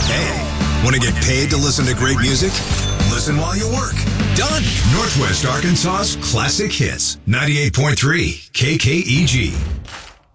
Hey, want to get paid to listen to great music? Listen while you work. Done. Northwest Arkansas's classic hits. 98.3 KKEG.